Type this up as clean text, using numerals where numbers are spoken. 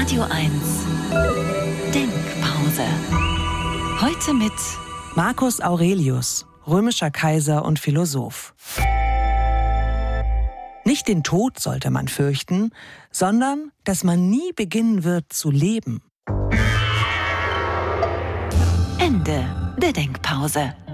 Radio 1 Denkpause. Heute mit Marcus Aurelius, römischer Kaiser und Philosoph. Nicht den Tod sollte man fürchten, sondern dass man nie beginnen wird zu leben. Ende der Denkpause.